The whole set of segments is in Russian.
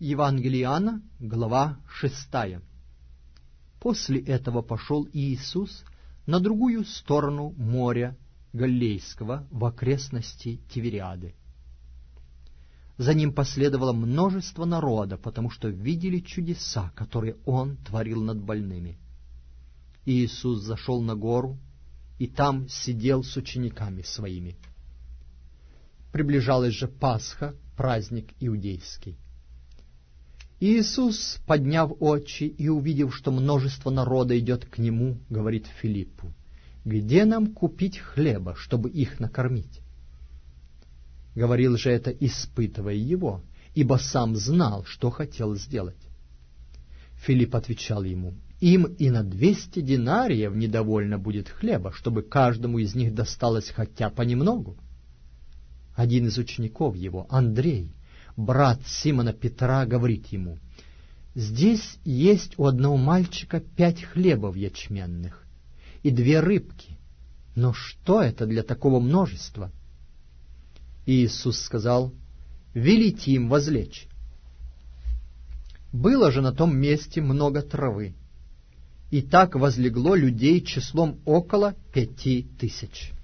Евангелие Иоанна, глава 6. После этого пошел Иисус на другую сторону моря Галилейского в окрестности Тивериады. За ним последовало множество народа, потому что видели чудеса, которые Он творил над больными. Иисус зашел на гору и там сидел с учениками Своими. Приближалась же Пасха, праздник иудейский. Иисус, подняв очи и увидев, что множество народа идет к Нему, говорит Филиппу: «Где нам купить хлеба, чтобы их накормить?» Говорил же это, испытывая Его, ибо сам знал, что хотел сделать. Филипп отвечал Ему: «Им и на 200 динариев недовольно будет хлеба, чтобы каждому из них досталось хотя понемногу». Один из учеников Его, Андрей, брат Симона Петра, говорит Ему: «Здесь есть у одного мальчика 5 хлебов ячменных и 2 рыбки, но что это для такого множества?» Иисус сказал: «Велите им возлечь». Было же на том месте много травы, и так возлегло людей числом около 5000.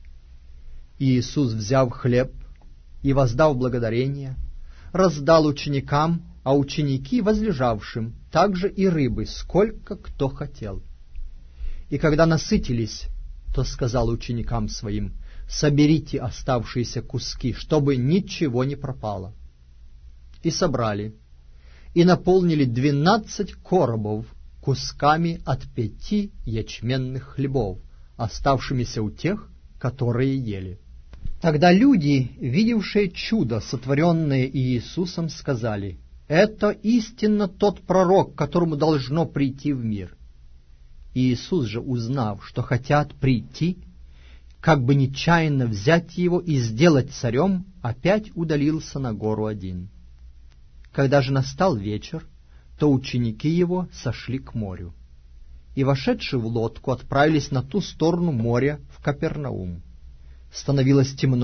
Иисус, взяв хлеб и воздав благодарение, раздал ученикам, а ученики возлежавшим, также и рыбы, сколько кто хотел. И когда насытились, то сказал ученикам Своим: «Соберите оставшиеся куски, чтобы ничего не пропало». И собрали, и наполнили 12 коробов кусками от 5 ячменных хлебов, оставшимися у тех, которые ели. Тогда люди, видевшие чудо, сотворенное Иисусом, сказали: «Это истинно тот пророк, которому должно прийти в мир». Иисус же, узнав, что хотят прийти, как бы нечаянно взять его и сделать царем, опять удалился на гору один. Когда же настал вечер, то ученики его сошли к морю, и, вошедши в лодку, отправились на ту сторону моря в Капернаум. Становилось темно,